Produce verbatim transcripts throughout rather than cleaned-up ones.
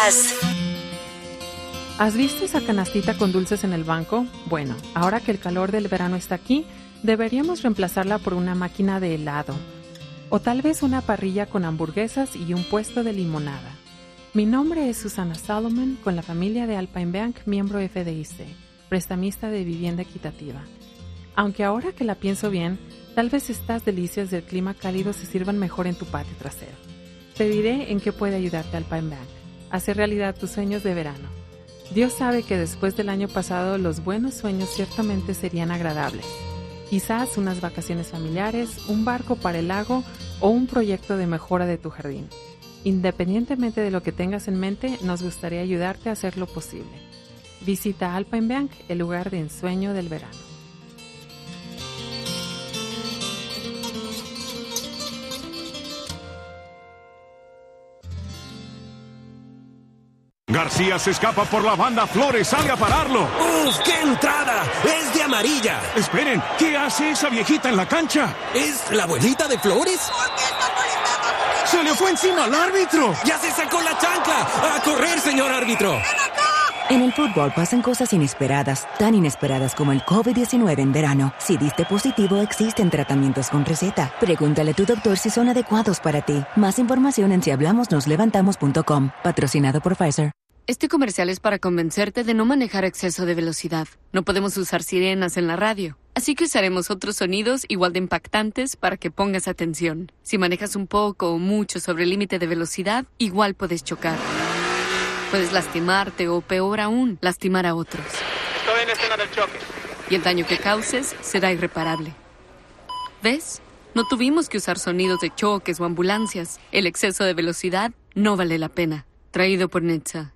Noticias. ¿Has visto esa canastita con dulces en el banco? Bueno, ahora que el calor del verano está aquí, deberíamos reemplazarla por una máquina de helado. O tal vez una parrilla con hamburguesas y un puesto de limonada. Mi nombre es Susana Salomon, con la familia de Alpine Bank, miembro F D I C, prestamista de vivienda equitativa. Aunque ahora que la pienso bien, tal vez estas delicias del clima cálido se sirvan mejor en tu patio trasero. Te diré en qué puede ayudarte Alpine Bank. Hacer realidad tus sueños de verano. Dios sabe que después del año pasado los buenos sueños ciertamente serían agradables. Quizás unas vacaciones familiares, un barco para el lago o un proyecto de mejora de tu jardín. Independientemente de lo que tengas en mente, nos gustaría ayudarte a hacer lo posible. Visita Alpine Bank, el lugar de ensueño del verano. García se escapa por la banda, Flores sale a pararlo. ¡Uf, qué entrada! ¡Es de amarilla! Esperen, ¿qué hace esa viejita en la cancha? ¿Es la abuelita de Flores? ¡Se le fue encima al árbitro! ¡Ya se sacó la chancla! ¡A correr, señor árbitro! En el fútbol pasan cosas inesperadas, tan inesperadas como el COVID diecinueve en verano. Si diste positivo, existen tratamientos con receta. Pregúntale a tu doctor si son adecuados para ti. Más información en si hablamos nos levantamos punto com. Patrocinado por Pfizer. Este comercial es para convencerte de no manejar a exceso de velocidad. No podemos usar sirenas en la radio, así que usaremos otros sonidos igual de impactantes para que pongas atención. Si manejas un poco o mucho sobre el límite de velocidad, igual puedes chocar. Puedes lastimarte o, peor aún, lastimar a otros. Estoy en la escena del choque. Y el daño que causes será irreparable. ¿Ves? No tuvimos que usar sonidos de choques o ambulancias. El exceso de velocidad no vale la pena. Traído por Netza.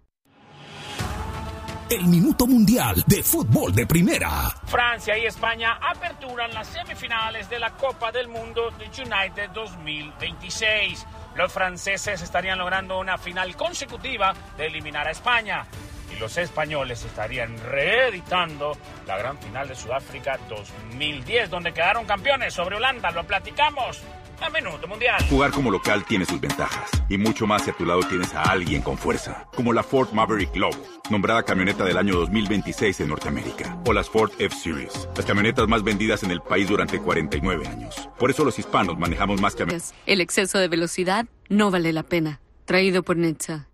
El minuto mundial de fútbol de primera. Francia y España aperturan las semifinales de la Copa del Mundo de United dos mil veintiséis. Los franceses estarían logrando una final consecutiva de eliminar a España. Y los españoles estarían reeditando la gran final de Sudáfrica dos mil diez, donde quedaron campeones sobre Holanda. Lo platicamos a Minuto Mundial. Jugar como local tiene sus ventajas. Y mucho más si a tu lado tienes a alguien con fuerza. Como la Ford Maverick Lobo, nombrada camioneta del año dos mil veintiséis en Norteamérica. O las Ford F-Series, las camionetas más vendidas en el país durante cuarenta y nueve años. Por eso los hispanos manejamos más camionetas. El exceso de velocidad no vale la pena. Traído por Netza.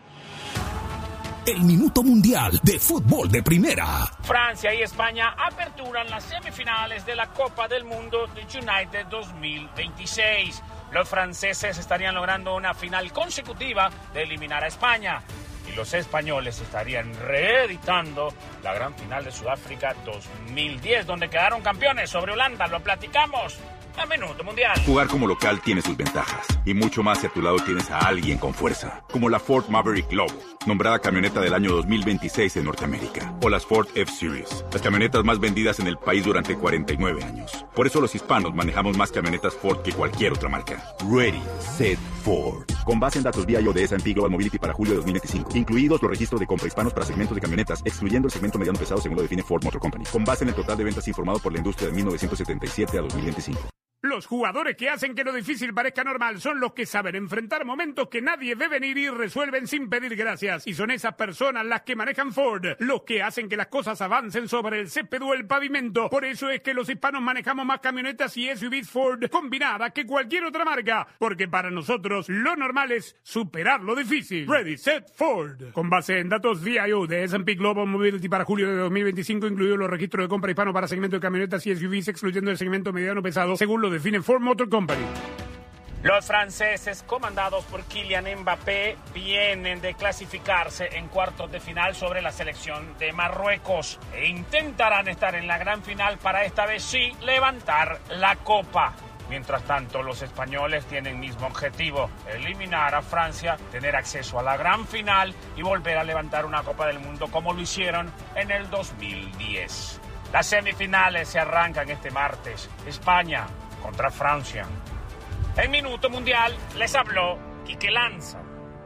El minuto mundial de fútbol de primera. Francia y España aperturan las semifinales de la Copa del Mundo de United dos mil veintiséis. Los franceses estarían logrando una final consecutiva de eliminar a España. Y los españoles estarían reeditando la gran final de Sudáfrica dos mil diez, donde quedaron campeones sobre Holanda. Lo platicamos a Minuto Mundial. Jugar como local tiene sus ventajas. Y mucho más si a tu lado tienes a alguien con fuerza. Como la Ford Maverick Lobo, nombrada camioneta del año dos mil veintiséis en Norteamérica. O las Ford F-Series, las camionetas más vendidas en el país durante cuarenta y nueve años. Por eso los hispanos manejamos más camionetas Ford que cualquier otra marca. Ready, Set, Ford. Con base en datos V I O de S and P Global Mobility para julio de dos mil veinticinco. Incluidos los registros de compra hispanos para segmentos de camionetas, excluyendo el segmento mediano pesado según lo define Ford Motor Company. Con base en el total de ventas informado por la industria de mil novecientos setenta y siete a dos mil veinticinco. Los jugadores que hacen que lo difícil parezca normal son los que saben enfrentar momentos que nadie ve venir y resuelven sin pedir gracias. Y son esas personas las que manejan Ford, los que hacen que las cosas avancen sobre el césped o el pavimento. Por eso es que los hispanos manejamos más camionetas y S U Vs Ford combinadas que cualquier otra marca. Porque para nosotros lo normal es superar lo difícil. Ready, Set, Ford. Con base en datos V I O de S and P Global Mobility para julio de dos mil veinticinco, incluidos los registros de compra hispano para segmento de camionetas y S U Vs, excluyendo el segmento mediano pesado, según lo define Ford Motor Company. Los franceses, comandados por Kylian Mbappé, vienen de clasificarse en cuartos de final sobre la selección de Marruecos e intentarán estar en la gran final para esta vez sí levantar la copa. Mientras tanto, los españoles tienen mismo objetivo: eliminar a Francia, tener acceso a la gran final y volver a levantar una Copa del Mundo como lo hicieron en el dos mil diez. Las semifinales se arrancan este martes. España contra Francia. En Minuto Mundial les habló Quique Lanza.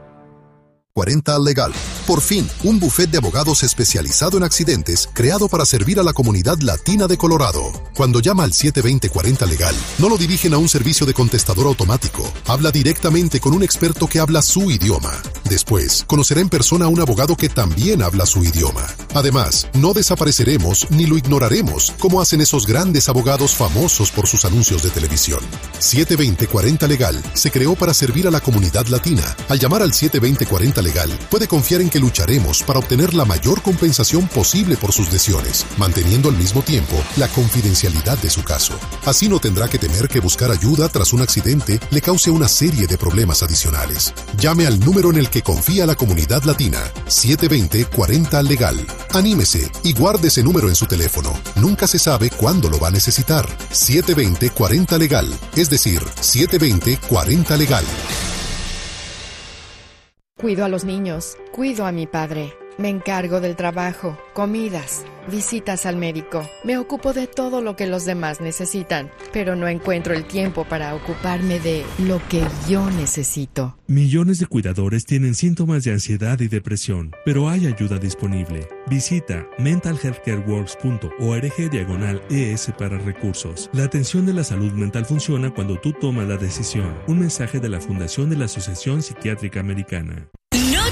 cuarenta Legal. Por fin, un bufet de abogados especializado en accidentes creado para servir a la comunidad latina de Colorado. Cuando llama al siete dos cero cuarenta Legal, no lo dirigen a un servicio de contestador automático. Habla directamente con un experto que habla su idioma. Después, conocerá en persona a un abogado que también habla su idioma. Además, no desapareceremos ni lo ignoraremos, como hacen esos grandes abogados famosos por sus anuncios de televisión. siete veinte cuarenta Legal se creó para servir a la comunidad latina. Al llamar al siete veinte cuarenta Legal, puede confiar en que lucharemos para obtener la mayor compensación posible por sus lesiones, manteniendo al mismo tiempo la confidencialidad de su caso. Así no tendrá que temer que buscar ayuda tras un accidente le cause una serie de problemas adicionales. Llame al número en el que confía la comunidad latina, siete veinte cuarenta Legal. Anímese y guarde ese número en su teléfono. Nunca se sabe cuándo lo va a necesitar. siete veinte cuarenta Legal, es decir, siete veinte cuarenta Legal. Cuido a los niños, cuido a mi padre. Me encargo del trabajo, comidas, visitas al médico. Me ocupo de todo lo que los demás necesitan, pero no encuentro el tiempo para ocuparme de lo que yo necesito. Millones de cuidadores tienen síntomas de ansiedad y depresión, pero hay ayuda disponible. Visita mental health care works punto org diagonal es para recursos. La atención de la salud mental funciona cuando tú tomas la decisión. Un mensaje de la Fundación de la Asociación Psiquiátrica Americana.